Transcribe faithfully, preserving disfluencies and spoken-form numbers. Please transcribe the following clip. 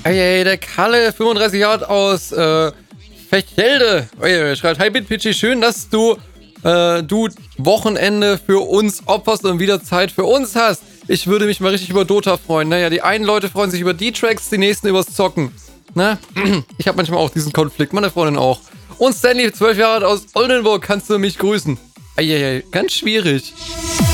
Ey, der Kalle, fünfunddreißig Jahre alt aus äh, Fechelde. Ey, schreibt, hi Bitpitchy, schön, dass du äh, du Wochenende für uns opferst und wieder Zeit für uns hast. Ich würde mich mal richtig über Dota freuen. Naja, die einen Leute freuen sich über die Tracks, die nächsten übers Zocken. Ne? Ich habe manchmal auch diesen Konflikt, meine Freundin auch. Und Stanley, zwölf Jahre alt aus Oldenburg, kannst du mich grüßen. Eieiei, ganz schwierig.